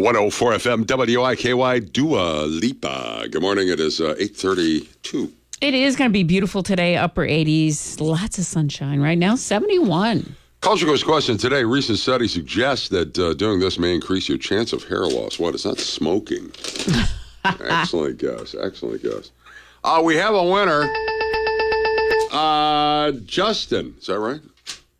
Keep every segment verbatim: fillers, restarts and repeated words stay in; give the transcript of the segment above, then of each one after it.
one oh four F M W I K Y, Dua Lipa. Good morning. It is uh, eight thirty-two. It is going to be beautiful today, upper eighties, lots of sunshine. Right now, seventy-one. Culture Quiz question today. Recent study suggests that uh, doing this may increase your chance of hair loss. What? It's not smoking. Excellent guess. Excellent guess. Uh, we have a winner. Uh, Justin. Is that right?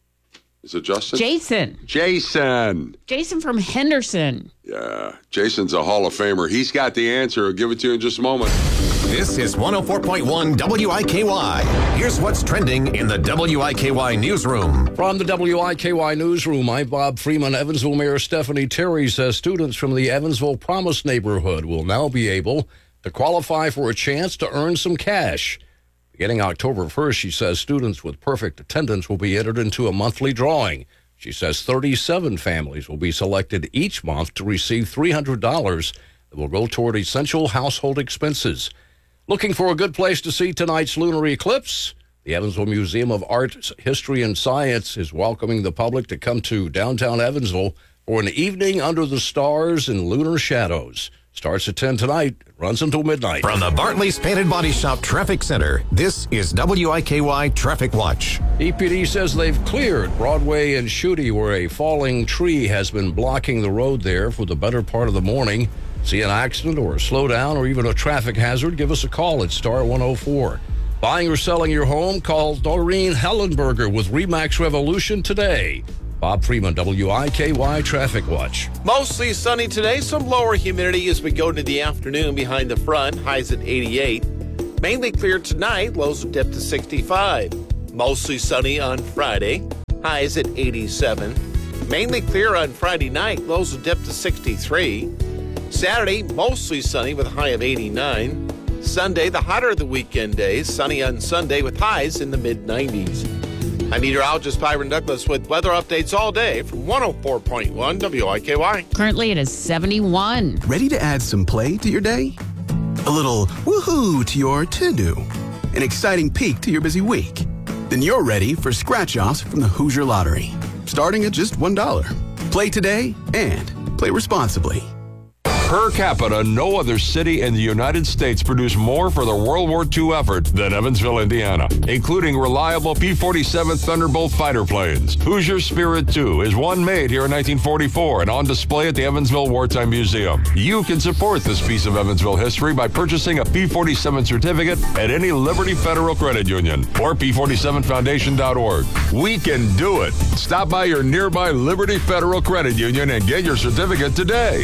Is it Justin? Jason. Jason. Jason from Henderson. Yeah. Jason's a Hall of Famer. He's got the answer. I'll give it to you in just a moment. This is one oh four point one W I K Y. Here's what's trending in the W I K Y newsroom. From the W I K Y newsroom, I'm Bob Freeman. Evansville Mayor Stephanie Terry says students from the Evansville Promise neighborhood will now be able to qualify for a chance to earn some cash. Beginning October first, she says students with perfect attendance will be entered into a monthly drawing. She says thirty-seven families will be selected each month to receive three hundred dollars that will go toward essential household expenses. Looking for a good place to see tonight's lunar eclipse? The Evansville Museum of Art, History, and Science is welcoming the public to come to downtown Evansville for an evening under the stars in lunar shadows. Starts at ten tonight, runs until midnight. From the Bartley's Painted Body Shop Traffic Center, this is W I K Y Traffic Watch. E P D says they've cleared Broadway and Shooty, where a falling tree has been blocking the road there for the better part of the morning. See an accident or a slowdown or even a traffic hazard, give us a call at star one oh four. Buying or selling your home, call Doreen Hellenberger with Remax Revolution today. Bob Freeman, W I K Y Traffic Watch. Mostly sunny today. Some lower humidity as we go into the afternoon behind the front. Highs at eighty-eight. Mainly clear tonight. Lows will dip to sixty-five. Mostly sunny on Friday. Highs at eighty-seven. Mainly clear on Friday night. Lows will dip to sixty-three. Saturday, mostly sunny with a high of eighty-nine. Sunday, the hotter of the weekend days. Sunny on Sunday with highs in the mid nineties. I'm meteorologist Byron Douglas with weather updates all day from one oh four point one W I K Y. Currently, it is seventy-one. Ready to add some play to your day? A little woohoo to your to-do? An exciting peek to your busy week? Then you're ready for scratch-offs from the Hoosier Lottery, starting at just one dollar. Play today and play responsibly. Per capita, no other city in the United States produced more for the World War Two effort than Evansville, Indiana, including reliable P forty-seven Thunderbolt fighter planes. Hoosier Spirit two is one made here in nineteen forty-four and on display at the Evansville Wartime Museum. You can support this piece of Evansville history by purchasing a P forty-seven certificate at any Liberty Federal Credit Union or P forty-seven foundation dot org. We can do it. Stop by your nearby Liberty Federal Credit Union and get your certificate today.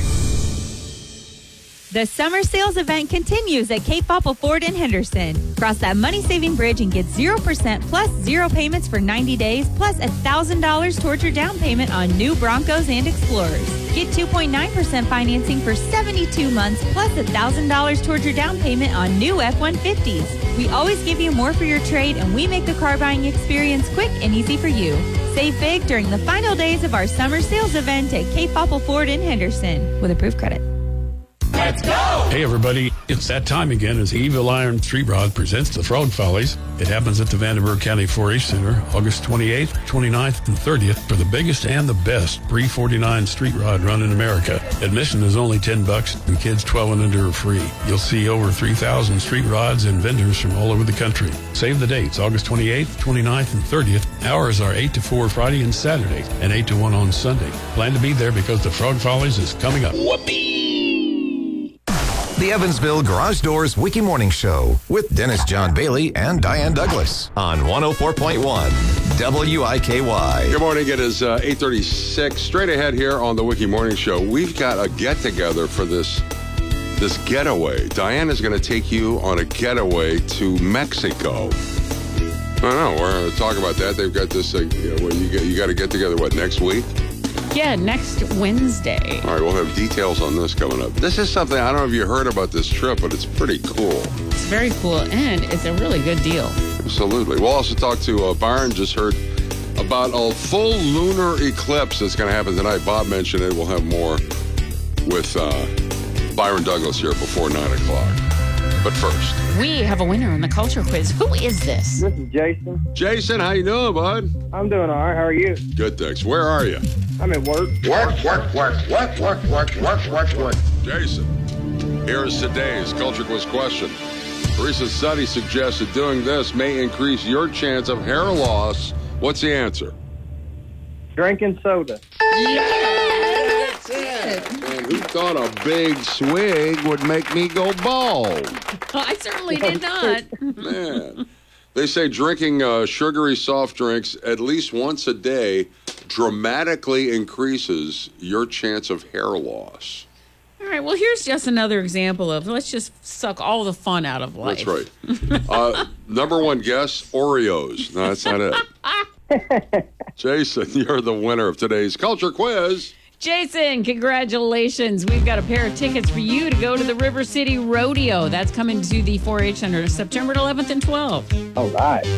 The summer sales event continues at Cape Popple Ford in Henderson. Cross that money-saving bridge and get zero percent plus zero payments for ninety days, plus one thousand dollars towards your down payment on new Broncos and Explorers. Get two point nine percent financing for seventy-two months, plus one thousand dollars towards your down payment on new F one fifties. We always give you more for your trade, and we make the car buying experience quick and easy for you. Save big during the final days of our summer sales event at Cape Popple Ford in Henderson with approved credit. Let's go! Hey, everybody. It's that time again as Evil Iron Street Rod presents the Frog Follies. It happens at the Vandenberg County four H Center, August twenty-eighth, twenty-ninth, and thirtieth for the biggest and the best pre forty-nine street rod run in America. Admission is only ten bucks, and kids twelve and under are free. You'll see over three thousand street rods and vendors from all over the country. Save the dates, August twenty-eighth, twenty-ninth, and thirtieth. Hours are eight to four Friday and Saturday, and eight to one on Sunday. Plan to be there because the Frog Follies is coming up. Whoopee! The Evansville Garage Doors Wiki Morning Show with Dennis John Bailey and Diane Douglas on one oh four point one W I K Y. Good morning. It is uh, eight thirty-six. Straight ahead here on the Wiki Morning Show, we've got a get-together for this this getaway. Diane is going to take you on a getaway to Mexico. I don't know. We're going to talk about that. They've got this, uh, you know, you, get, you got to get together, what, next week? Yeah, next Wednesday. All right, we'll have details on this coming up. This is something, I don't know if you heard about this trip, but it's pretty cool. It's very cool, and it's a really good deal. Absolutely. We'll also talk to uh, Byron, just heard about a full lunar eclipse that's going to happen tonight. Bob mentioned it. We'll have more with uh, Byron Douglas here before nine o'clock. But first, we have a winner in the culture quiz. Who is this? This is Jason. Jason, how you doing, bud? I'm doing all right. How are you? Good, thanks. Where are you? I'm at work. Work, work, work, work, work, work, work, work, work. Jason, here's today's Culture Quiz question. A recent study suggests that doing this may increase your chance of hair loss. What's the answer? Drinking soda. Yes, that's it. And who thought a big swig would make me go bald? I certainly did not. Man. They say drinking uh, sugary soft drinks at least once a day dramatically increases your chance of hair loss. All right, well, here's just another example of let's just suck all the fun out of life. That's right. uh, number one guess, Oreos. No, that's not it. Jason, you're the winner of today's Culture Quiz. Jason, congratulations. We've got a pair of tickets for you to go to the River City Rodeo. That's coming to the four H Center September eleventh and twelfth. All right.